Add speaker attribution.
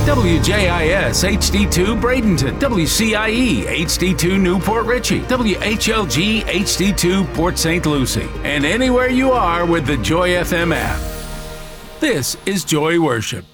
Speaker 1: WJIS HD2 Bradenton, WCIE HD2 Newport Richey, WHLG HD2 Port St. Lucie, and anywhere you are with the Joy FM app. This is Joy Worship.